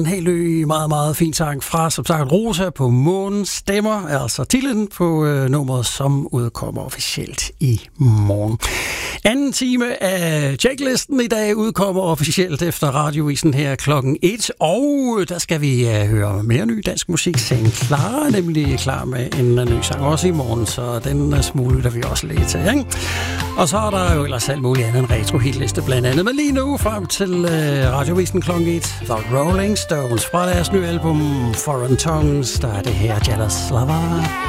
En helt meget, meget fin sang fra, som sagt, Rosa på Månen Stemmer, altså titlen på nummeret, som udkommer officielt i morgen. Anden time af Checklisten i dag udkommer officielt efter radiovisen her klokken 1, og der skal vi høre mere ny dansk musik. Sen Clara er nemlig klar med en ny sang også i morgen, så den smuglytter vi også lidt til, ikke? Og så er der jo ellers alt muligt andet en retro-hitliste blandt andet, men lige nu frem til radiovisen klokken 1, The Rolling Stones fra deres nye album Foreign Tongues, der er det her Jealous Lover.